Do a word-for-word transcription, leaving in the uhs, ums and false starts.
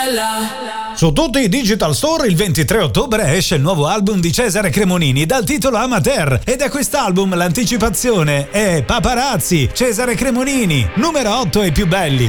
Su tutti i digital store il ventitré ottobre esce il nuovo album di Cesare Cremonini dal titolo Amateur, ed da quest'album l'anticipazione è Paparazzi, Cesare Cremonini, numero otto ai più belli.